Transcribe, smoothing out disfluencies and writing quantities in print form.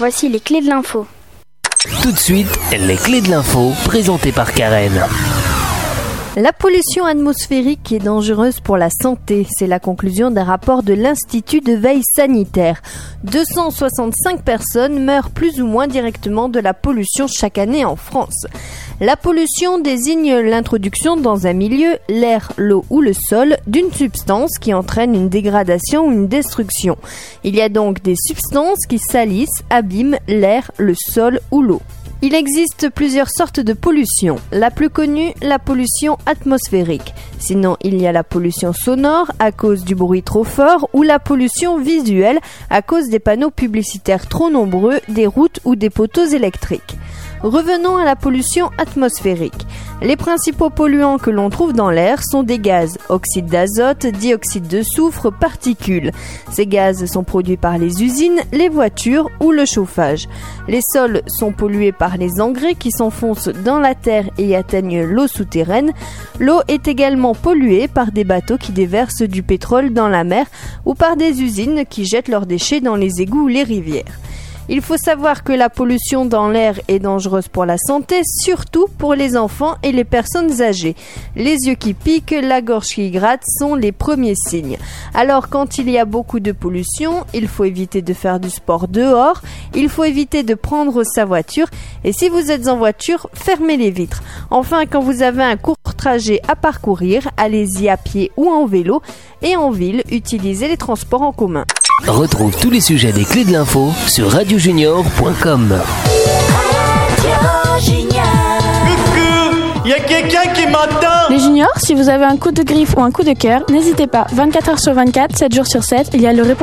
Voici les clés de l'info. Tout de suite, les clés de l'info présentées par Karen. La pollution atmosphérique est dangereuse pour la santé. C'est la conclusion d'un rapport de l'Institut de veille sanitaire. 265 personnes meurent plus ou moins directement de la pollution chaque année en France. La pollution désigne l'introduction dans un milieu, l'air, l'eau ou le sol, d'une substance qui entraîne une dégradation ou une destruction. Il y a donc des substances qui salissent, abîment l'air, le sol ou l'eau. Il existe plusieurs sortes de pollution. La plus connue, la pollution atmosphérique. Sinon, il y a la pollution sonore à cause du bruit trop fort ou la pollution visuelle à cause des panneaux publicitaires trop nombreux, des routes ou des poteaux électriques. Revenons à la pollution atmosphérique. Les principaux polluants que l'on trouve dans l'air sont des gaz, oxyde d'azote, dioxyde de soufre, particules. Ces gaz sont produits par les usines, les voitures ou le chauffage. Les sols sont pollués par les engrais qui s'enfoncent dans la terre et atteignent l'eau souterraine. L'eau est également polluée par des bateaux qui déversent du pétrole dans la mer ou par des usines qui jettent leurs déchets dans les égouts ou les rivières. Il faut savoir que la pollution dans l'air est dangereuse pour la santé, surtout pour les enfants et les personnes âgées. Les yeux qui piquent, la gorge qui gratte sont les premiers signes. Alors quand il y a beaucoup de pollution, il faut éviter de faire du sport dehors, il faut éviter de prendre sa voiture et si vous êtes en voiture, fermez les vitres. Enfin, quand vous avez un court trajet à parcourir, allez-y à pied ou en vélo et en ville, utilisez les transports en commun. Retrouve tous les sujets des clés de l'info sur radiojunior.com. Coucou, y a quelqu'un qui m'entend? Les juniors, si vous avez un coup de griffe ou un coup de cœur, n'hésitez pas. 24h sur 24, 7 jours sur 7, il y a le